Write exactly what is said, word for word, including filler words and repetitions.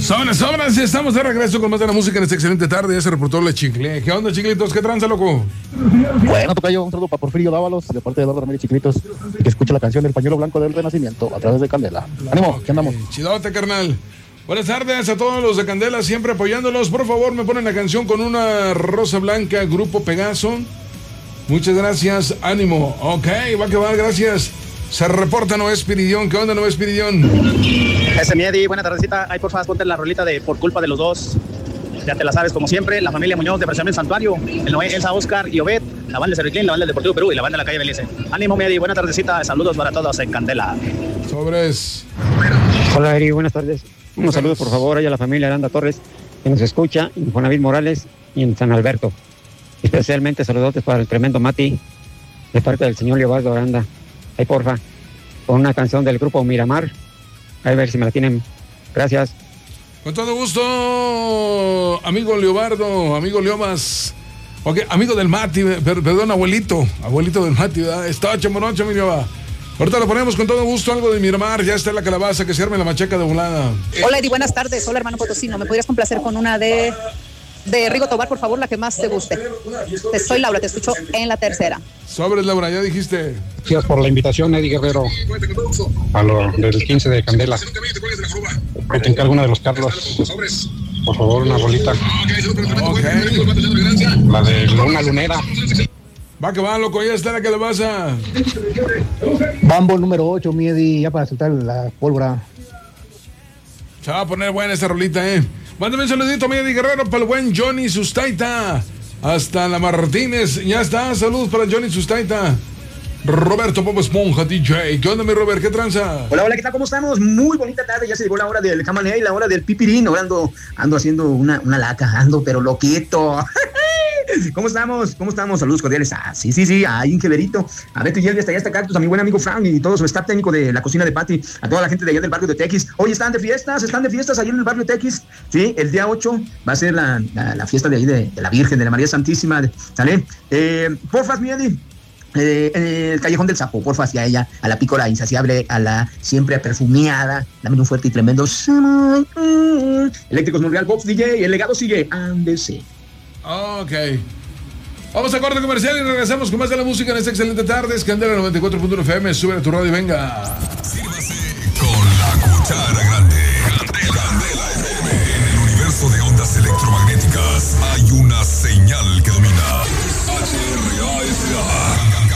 Sobras, sobras, estamos de regreso con más de la música en esta excelente tarde. Ya se reportó la Chicle. ¿Qué onda, Chiclitos? ¿Qué tranza, loco? Bueno, tocayo, un saludo para Porfirio Dávalos, de parte de Eduardo Ramírez Chiglitos, y que escuche la canción del pañuelo blanco del Renacimiento a través de Candela. ¡Ánimo! Okay. ¿Qué andamos? Chidote, carnal. Buenas tardes a todos los de Candela, siempre apoyándolos. Por favor, me ponen la canción con una rosa blanca, Grupo Pegaso. Muchas gracias, ánimo. Ok, va que va, gracias. Se reporta Noé Espiridión. ¿Qué onda, Noé Espiridión? Ese Miedi, buena tardecita. Ay, por favor, ponte la rolita de Por culpa de los dos. Ya te la sabes, como siempre, la familia Muñoz de Presión Santuario, el Noé, Elsa, Oscar y Obed, la banda de Cerriclín, la banda del Deportivo Perú y la banda de la calle Belice. Ánimo, Miedi, buena tardecita. Saludos para todos en Candela. Sobres. Hola, Eri, buenas tardes. Unos saludos, por favor, a la familia Aranda Torres, que nos escucha, en Juanavid Morales y en San Alberto. Especialmente saludotes para el tremendo Mati, de parte del señor Leobardo Aranda. Ahí, porfa, con una canción del grupo Miramar. A ver si me la tienen. Gracias. Con todo gusto, amigo Leobardo, amigo Leomas. Ok, amigo del Mati, per, perdón, abuelito, abuelito del Mati, ¿verdad? Está chamorocho, mi Leoba. Ahorita lo ponemos con todo gusto, algo de Miramar, ya está la calabaza, que se arme la machaca de volada. Hola, Eddie, buenas tardes. Hola, hermano Potosino. ¿Me podrías complacer con una de, de Rigo Tobar, por favor, la que más te guste? Te soy Laura, te escucho en la tercera. Sobres, Laura, ya dijiste. Gracias por la invitación, Eddie Guerrero, a lo del quince de Candela. Que te encargo una de los Carlos. Por favor, una rolita. Okay. La de Luna Lunera. Va que va, loco, ya está la calabaza. Bambo número ocho, Miedi, ya para soltar la pólvora. Se va a poner buena esta rolita, eh. Mándame un saludito, Miedi Guerrero, para el buen Johnny Sustaita. Hasta la Martínez, ya está. Saludos para Johnny Sustaita. Roberto Popo Esponja, D J. ¿Qué onda, mi Robert? ¿Qué tranza? Hola, hola, ¿qué tal? ¿Cómo estamos? Muy bonita tarde, ya se llegó la hora del camaney, la hora del pipirín. Ahora ando, ando haciendo una, una laca, ando pero loquito. ¿Cómo estamos? ¿Cómo estamos? Saludos cordiales. Ah, sí, sí, sí, a Ingeberito, a Beto Yelvi, hasta allá está Cactus, a mi buen amigo Frank y todo su staff técnico de la cocina de Pati, a toda la gente de allá del barrio de Tequis. Hoy están de fiestas, están de fiestas allá en el barrio de Tequis. Sí, el día ocho va a ser la, la, la fiesta de ahí de, de la Virgen, de la María Santísima. De, ¿Sale? Eh, porfas, mi Eddie. Eh, en el Callejón del Sapo, porfa, hacia ella, a la pícola insaciable, a la siempre perfumeada, dame un fuerte y tremendo Eléctricos Monreal Box D J, el legado sigue, ándese. Ok. Vamos a corte comercial y regresamos con más de la música en esta excelente tarde. Es Candela noventa y cuatro punto uno F M, sube a tu radio y venga. Sírvase con la cuchara grande. Candela, Candela F M. En el universo de ondas electromagnéticas hay una señal que domina. H R A S A.